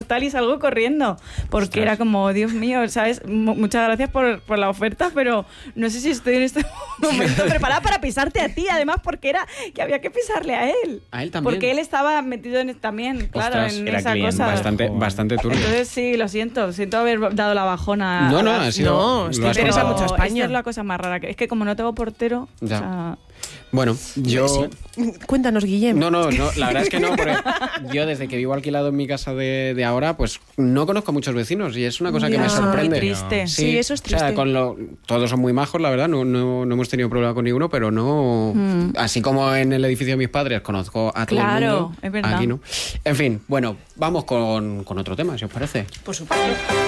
tal y salgo corriendo. Porque era como, Dios mío, ¿sabes? Muchas gracias por la oferta, pero no sé si estoy en este momento preparada para pisarte a ti, además porque era que había que pisarle a él. A él también. Porque él estaba metido también, claro, Ostras, en era esa cliente. cosa. Bastante turbio. Entonces sí, lo siento haber dado la bajona. No, ha sido... No, esto interesa mucho a España. Esta es la cosa más rara, es que como no tengo portero, Ya. o sea... Bueno, yo... Sí. Cuéntanos, Guillem. No, la verdad es que no, porque yo desde que vivo alquilado en mi casa de ahora, pues no conozco a muchos vecinos y es una cosa que me sorprende. Qué triste. Sí, eso es triste. O sea, todos son muy majos, la verdad, no hemos tenido problema con ninguno, pero no... Así como en el edificio de mis padres conozco a todo el mundo. Claro, es verdad. Aquí no. En fin, bueno, vamos con otro tema, si os parece. Por supuesto.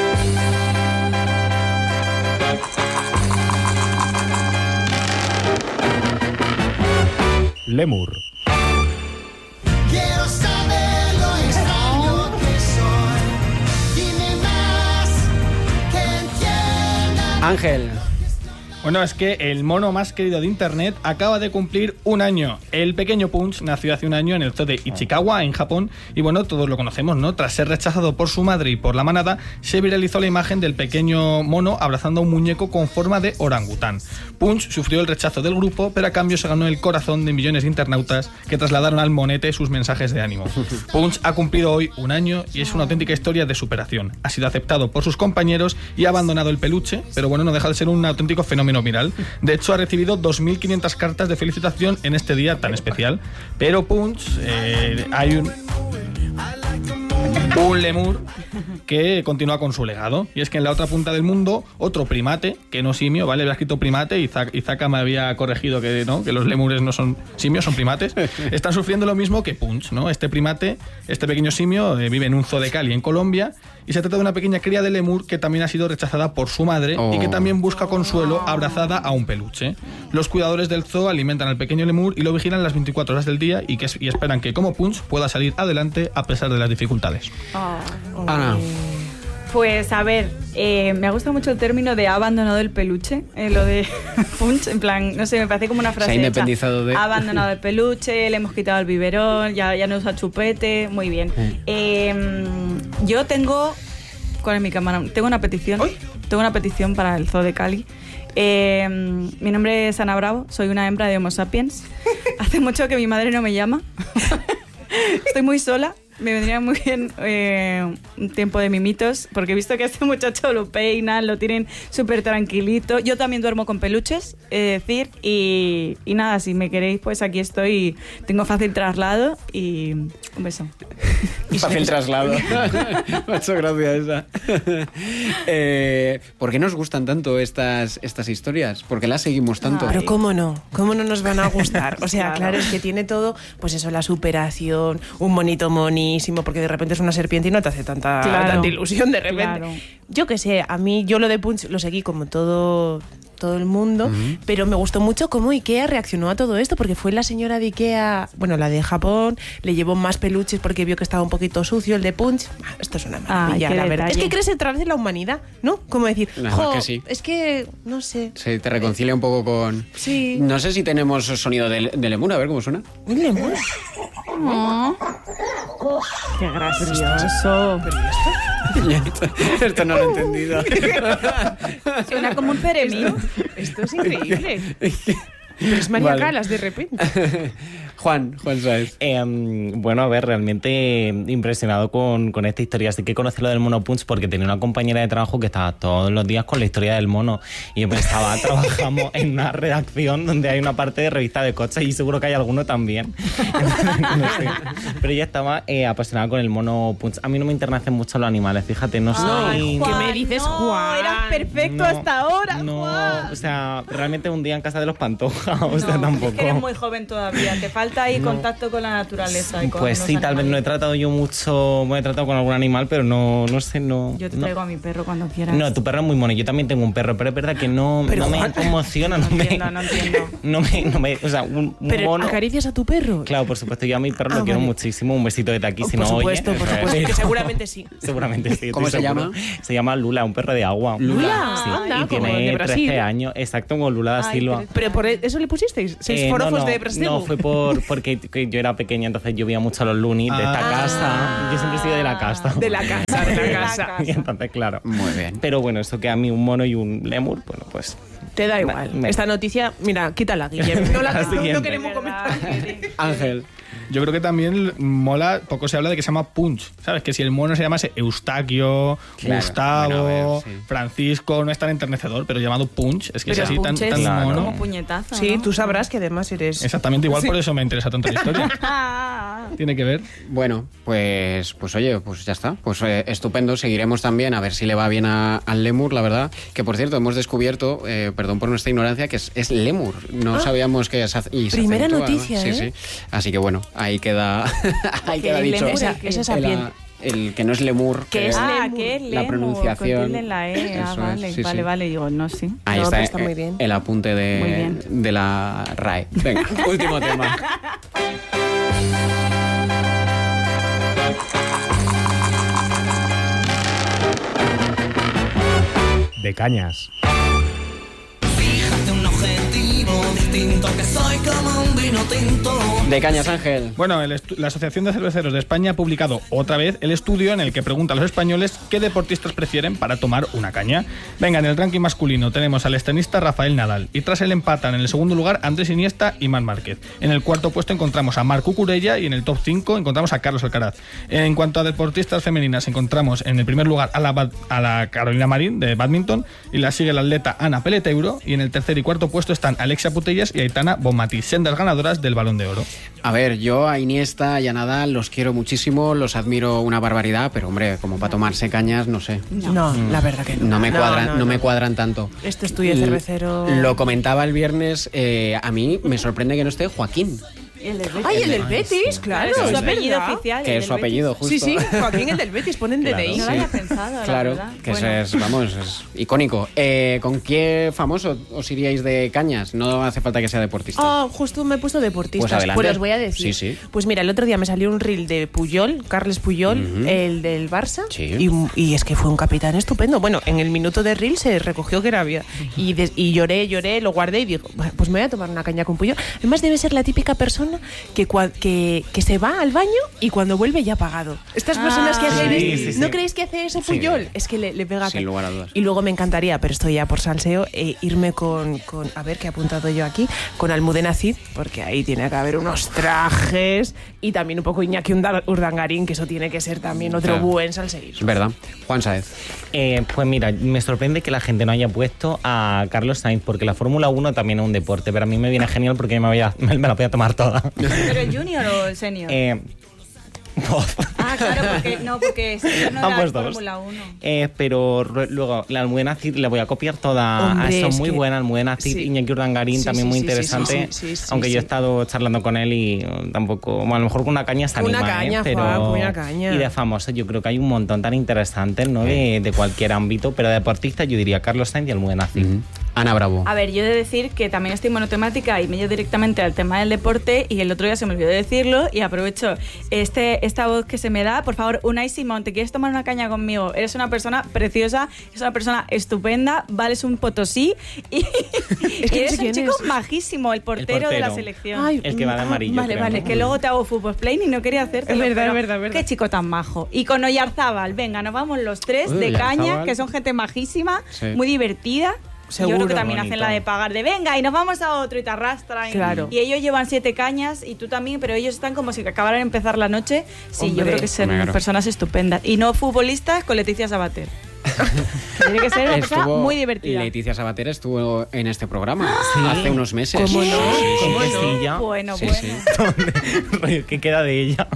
Lemur. Quiero saber lo extraño que soy. Dime más que entienda. Ángel. Bueno, es que el mono más querido de internet acaba de cumplir un año. El pequeño Punch nació hace un año en el zoo de Ichikawa, en Japón, y bueno, todos lo conocemos, ¿no? Tras ser rechazado por su madre y por la manada, se viralizó la imagen del pequeño mono abrazando a un muñeco con forma de orangután. Punch sufrió el rechazo del grupo, pero a cambio se ganó el corazón de millones de internautas que trasladaron al monete sus mensajes de ánimo. Punch ha cumplido hoy un año y es una auténtica historia de superación. Ha sido aceptado por sus compañeros y ha abandonado el peluche, pero bueno, no deja de ser un auténtico fenómeno viral. De hecho, ha recibido 2.500 cartas de felicitación en este día tan especial. Pero Punch, hay un lemur que continúa con su legado. Y es que en la otra punta del mundo, otro primate, que no simio, ¿vale? Había escrito primate y Zaka me había corregido que no, que los lemures no son simios, son primates. Están sufriendo lo mismo que Punch, ¿no? Este primate, este pequeño simio, vive en un zoo de Cali, en Colombia, y se trata de una pequeña cría de lemur que también ha sido rechazada por su madre y que también busca consuelo abrazada a un peluche. Los cuidadores del zoo alimentan al pequeño lemur y lo vigilan las 24 horas del día y esperan que, como Punch, pueda salir adelante a pesar de las dificultades. Ana. Pues a ver, me ha gustado mucho el término de ha abandonado el peluche, lo de Punch, en plan, no sé, me parece como una frase. Se ha independizado hecha. de... Ha abandonado el peluche, le hemos quitado el biberón, ya no usa chupete, muy bien. Yo tengo, ¿cuál es mi cámara? Tengo una petición. ¿Uy? Tengo una petición para el zoo de Cali. Mi nombre es Ana Bravo, soy una hembra de Homo sapiens. Hace mucho que mi madre no me llama. Estoy muy sola. Me vendría muy bien un tiempo de mimitos, porque he visto que a este muchacho lo peinan, lo tienen súper tranquilito. Yo también duermo con peluches, es decir, y nada, si me queréis, pues aquí estoy. Tengo fácil traslado y un beso. Fácil traslado. Me ha hecho gracia esa. ¿Por qué nos gustan tanto estas historias? ¿Por qué las seguimos tanto? Pero ¿cómo no? ¿Cómo no nos van a gustar? O sea, claro, es que tiene todo, pues eso, la superación, un bonito monísimo, porque de repente es una serpiente y no te hace tanta ilusión de repente. Claro. Yo qué sé, a mí, yo lo de Punch lo seguí como todo el mundo, pero me gustó mucho cómo Ikea reaccionó a todo esto, porque fue la señora de Ikea, bueno, la de Japón, le llevó más peluches porque vio que estaba un poquito sucio el de Punch. Esto es una maravilla, la verdad. Es que crees otra vez en la humanidad, ¿no? Como decir, que sí. Es que, no sé. Se te reconcilia un poco con... Sí. No sé si tenemos sonido de lemur, a ver cómo suena. Un lemur. Qué gracioso. Esto no lo he entendido. Suena como un ceremín. Esto es increíble. Pero es María Vale. Calas de repente. Juan Sáez. Bueno, a ver, realmente impresionado con esta historia. Así que conocí lo del mono Punch porque tenía una compañera de trabajo que estaba todos los días con la historia del mono. Y yo pensaba, trabajamos en una redacción donde hay una parte de revista de coches y seguro que hay alguno también. No sé. Pero ella estaba apasionada con el mono Punch. A mí no me internecen mucho los animales, fíjate, no soy... ¿Qué me dices, Juan? Eras perfecto No, hasta ahora, no, Juan. o sea, realmente un día en casa de los Pantoja, o sea, No, tampoco. es que eres muy joven todavía, te falta ahí contacto con la naturaleza. Y con Pues los sí, tal vez no he animales. tratado yo mucho, me he tratado con algún animal, pero no sé, no. Yo te no. traigo a mi perro cuando quieras. No, tu perro es muy mono, yo también tengo un perro, pero es verdad que no me emociona, no me, o sea, un Pero mono. ¿acaricias a tu perro? Claro, por supuesto, yo a mi perro lo quiero vale. muchísimo, un besito desde aquí, si Por no supuesto, oye. por supuesto, que seguramente sí. Seguramente sí. ¿Cómo estoy se seguro. llama? Se llama Lula, un perro de agua. Lula, Sí, anda, y como el de tiene Brasil. 13 años, exacto, como Lula da Ay, Silva. ¿Pero por eso le pusisteis? ¿6 forofos de Brasegu? No, fue por porque que yo era pequeña, entonces yo veía mucho a los Looney de esta casa. Yo siempre he sido de la casa. De la casa, de la casa. Y entonces, claro. Muy bien. Pero bueno, esto que a mí un mono y un lemur, bueno, pues... Te da igual. Me- Esta noticia, mira, quítala, Guillermo. No, La no siguiente. queremos comentar. Ángel. Yo creo que también mola, poco se habla de que se llama Punch, ¿sabes? Que si el mono se llamase Eustaquio, Claro, Gustavo, bueno, a ver, sí. Francisco, no es tan enternecedor, pero llamado Punch, es que es Pero así tan, Punch es tan claro. mono. Como puñetazo, Sí, ¿no? tú sabrás que además eres... Exactamente, igual por eso me interesa tanto la historia. Tiene que ver. Bueno, pues oye, pues ya está. Pues estupendo. Seguiremos también a ver si le va bien al lemur, la verdad. Que por cierto, hemos descubierto, perdón por nuestra ignorancia, que es lemur. No sabíamos que se hace. Y se Primera acentúa, ¿no? noticia, Sí, ¿eh? sí. Así que bueno, ahí queda, ahí queda el dicho. lemur, Esa es sapien. El que no es lemur. Que es Ah, lemur. que es La lemur, pronunciación. con tilde en la E. Eso es, Vale, sí, vale, sí. vale. Digo, no, sí. Ahí No, está, pero está muy bien. el apunte Muy bien. de la RAE. Venga, último tema. De cañas. Fíjate un objetivo distinto, que soy como un vino tinto. De cañas, Ángel. Bueno, la Asociación de Cerveceros de España ha publicado otra vez el estudio en el que pregunta a los españoles qué deportistas prefieren para tomar una caña. Venga, en el ranking masculino tenemos al tenista Rafael Nadal y tras él empatan en el segundo lugar Andrés Iniesta y Marc Márquez. En el cuarto puesto encontramos a Marc Cucurella y en el top 5 encontramos a Carlos Alcaraz. En cuanto a deportistas femeninas encontramos en el primer lugar a la Carolina Marín de bádminton y la sigue la atleta Ana Peleteiro y en el tercer y cuarto puesto están Alexia Putellas y Aitana Bonmatí, sendas ganadoras del Balón de Oro. A ver, yo a Iniesta y a Nadal los quiero muchísimo, los admiro una barbaridad, pero hombre, como para tomarse cañas, no sé. No, la verdad que no. No me cuadran, no me no. cuadran tanto. Este estudio de cervecero... Lo comentaba el viernes, a mí me sorprende que no esté Joaquín, El del Betis. ¡Ay, el del Betis! Claro, es es su apellido verdad. oficial. que el es del su apellido, justo. Sí, sí, Joaquín, el del Betis, ponen Claro. DNI. Betis. No lo había pensado, la Claro, verdad. que Bueno. es icónico. ¿Con qué famoso os iríais de cañas? No hace falta que sea deportista. Ah, justo me he puesto deportistas. Pues adelante. os voy a decir. Sí, sí. Pues mira, el otro día me salió un reel de Puyol, Carles Puyol, el del Barça. Sí. Y es que fue un capitán estupendo. Bueno, en el minuto de reel se recogió que era vida. Y lloré, lo guardé y digo, "Bueno, pues me voy a tomar una caña con Puyol". Además debe ser la típica persona que se va al baño y cuando vuelve ya ha pagado. Estas personas que hacen sí, esto, sí, ¿no sí. creéis que hace eso Puyol? Es que le pega. Sin lugar a dudas. Y luego me encantaría, pero estoy ya por salseo, irme con a ver qué he apuntado yo aquí, con Almudena Cid, porque ahí tiene que haber unos trajes y también un poco Iñaki Urdangarín, que eso tiene que ser también otro Claro. buen salseísmo. Es verdad. Juan Sáez. Pues mira, me sorprende que la gente no haya puesto a Carlos Sainz, porque la Fórmula 1 también es un deporte, pero a mí me viene genial porque me la voy a tomar toda. ¿Pero el junior o el senior? Ah, claro, porque el senior no Ambos era dos. Fórmula 1. Pero luego la Almudena Cid la voy a copiar toda. Hombre, Son es muy que- buenas. Almudena Cid, sí. Iñaki Urdangarín, Sí, también sí, muy sí, sí, interesante. sí, aunque sí. yo he estado charlando con él y tampoco. Bueno, a lo mejor con una caña se Una anima, caña, pero. Juan, una caña. Y de famosos, yo creo que hay un montón tan interesantes, ¿no? De cualquier ámbito, pero de deportistas yo diría Carlos Sainz y Almudena Cid. Ana Bravo. A ver, yo he de decir que también estoy monotemática y me llevo directamente al tema del deporte y el otro día se me olvidó decirlo y aprovecho esta voz que se me da. Por favor, Unai Simón, ¿te quieres tomar una caña conmigo? Eres una persona preciosa, es una persona estupenda, vales un potosí y, Es que y no eres sé un quién chico es. majísimo, el portero de la selección. Ay, El que va de amarillo, Vale, creo, vale. ¿no? Que luego te hago fútbol play y no quería hacerte. Es verdad, es verdad, es verdad. Qué chico tan majo. Y con Oyarzábal, venga, nos vamos los tres Uy, de caña, Oyarzábal. que son gente majísima, Sí. muy divertida. Seguro. Yo creo que también Bonito. hacen la de pagar de venga y nos vamos a otro y te arrastran. Claro. Y ellos llevan 7 cañas y tú también, pero ellos están como si acabaran de empezar la noche. Sí, Hombre. yo creo que son Claro. personas estupendas. Y no futbolistas con Leticia Sabater. Tiene que ser una persona muy divertida. Leticia Sabater estuvo en este programa Sí. hace unos meses. ¿Cómo no? ¿Cómo ¿Cómo no? sí, ya? Bueno, Sí, bueno. sí. ¿Qué queda de ella?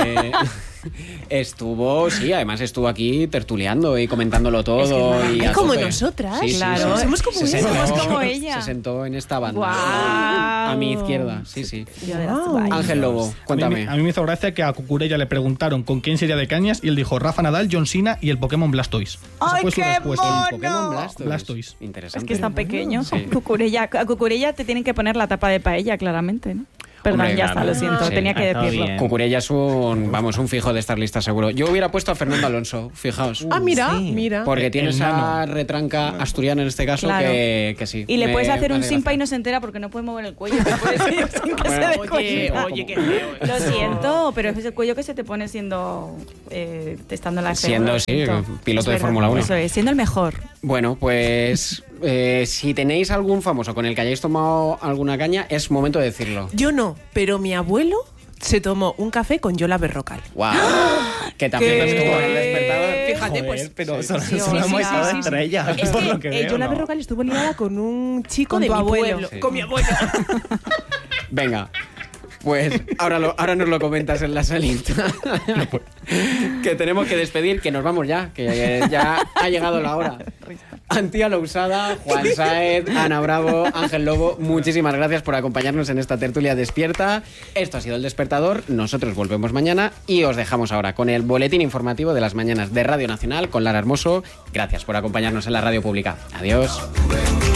Estuvo, sí, además estuvo aquí tertuleando y comentándolo todo. Es que es maravilloso. y a Es como tope. nosotras, Sí, sí, claro. sí. Somos como Se ella. sentó- Somos como ella. Se sentó en esta banda. Guau. A mi izquierda, sí, sí. Yo de las Wow. toallas. Ángel Lobo, cuéntame. A mí me hizo gracia que a Cucurella le preguntaron con quién sería de cañas y él dijo Rafa Nadal, John Cena y el Pokémon Blastoise. Esa ¡Ay, fue su qué respuesta. El Pokémon Blastoise. Blastoise. Interesante. Es que es tan pequeño. Sí. A Cucurella te tienen que poner la tapa de paella, claramente, ¿no? Perdón, Hombre, ya está, lo siento, sí, tenía que ha estado decirlo. bien. Cucurella es un fijo de estar lista seguro. Yo hubiera puesto a Fernando Alonso, fijaos. Ah, mira, Sí. mira. Porque tiene el esa nano. retranca asturiana en este caso Claro. que sí. Y le me puedes hacer un hace simpa y gracia. no se entera porque no puede mover el cuello. Te puedes ir sin que se dé cuenta. Oye, qué feo. Lo siento, pero es el cuello que se te pone siendo testando la Siendo, F1, sí, siento. piloto Es de verdad, Fórmula 1. Eso es, siendo el mejor. Bueno, pues si tenéis algún famoso con el que hayáis tomado alguna caña, es momento de decirlo. Yo no, pero mi abuelo se tomó un café con Yola Berrocal. ¡Wow! Que también ¿Qué? estuvo en el despertador. Fíjate, Joder, pues. pero sí, solo hemos sí, estado sí, entre ellas. Es por que lo que veo, Yola ¿no? Berrocal estuvo liada con un chico Con de tu mi abuelo. pueblo. Sí. Con mi abuelo. Venga, pues ahora nos lo comentas en la salita. Que tenemos que despedir, que nos vamos ya, que ya ha llegado la hora. Antía Lousada, Juan Sáez, Ana Bravo, Ángel Lobo, muchísimas gracias por acompañarnos en esta tertulia despierta. Esto ha sido El Despertador, nosotros volvemos mañana y os dejamos ahora con el boletín informativo de las mañanas de Radio Nacional con Lara Hermoso. Gracias por acompañarnos en la radio pública. Adiós.